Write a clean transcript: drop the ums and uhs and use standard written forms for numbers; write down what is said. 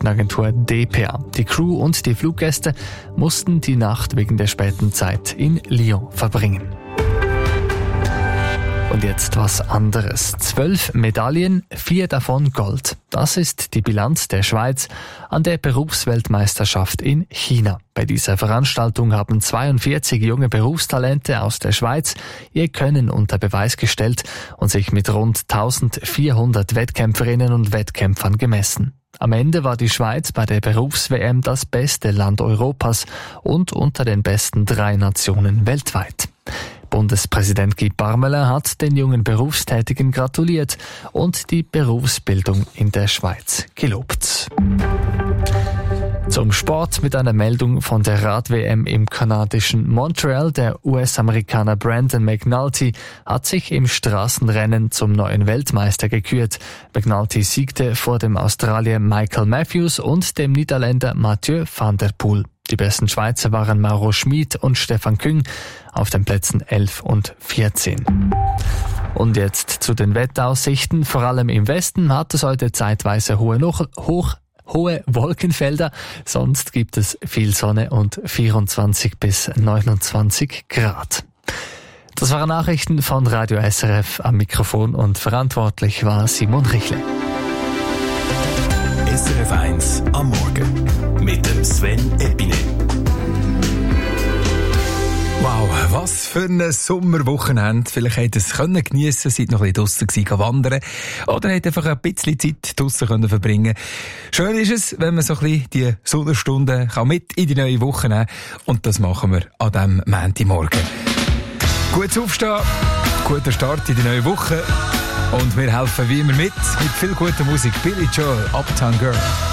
Nachrichtenagentur dpa. Die Crew und die Fluggäste mussten die Nacht wegen der späten Zeit in Lyon verbringen. Und jetzt was anderes. 12 Medaillen, 4 davon Gold. Das ist die Bilanz der Schweiz an der Berufsweltmeisterschaft in China. Bei dieser Veranstaltung haben 42 junge Berufstalente aus der Schweiz ihr Können unter Beweis gestellt und sich mit rund 1400 Wettkämpferinnen und Wettkämpfern gemessen. Am Ende war die Schweiz bei der Berufs-WM das beste Land Europas und unter den besten 3 Nationen weltweit. Bundespräsident Guy Parmelin hat den jungen Berufstätigen gratuliert und die Berufsbildung in der Schweiz gelobt. Zum Sport mit einer Meldung von der Rad-WM im kanadischen Montreal. Der US-Amerikaner Brandon McNulty hat sich im Straßenrennen zum neuen Weltmeister gekürt. McNulty siegte vor dem Australier Michael Matthews und dem Niederländer Mathieu van der Poel. Die besten Schweizer waren Mauro Schmid und Stefan Küng auf den Plätzen 11 und 14. Und jetzt zu den Wetteraussichten. Vor allem im Westen hat es heute zeitweise hohe Wolkenfelder, sonst gibt es viel Sonne und 24 bis 29 Grad. Das waren Nachrichten von Radio SRF. Am Mikrofon und verantwortlich war Simon Richle. SRF 1 am Morgen mit dem Sven Epine. Wow, was für ein Sommerwochenende. Vielleicht habt ihr es geniessen, seid noch ein bisschen draussen wandern oder habt einfach ein bisschen Zeit draussen verbringen. Schön ist es, wenn man so ein bisschen die Sonnenstunden mit in die neue Woche nehmen kann. Und das machen wir an diesem Montagmorgen. Gutes Aufstehen, guter Start in die neue Woche. Und wir helfen wie immer mit viel guter Musik. Billy Joel, Uptown Girl.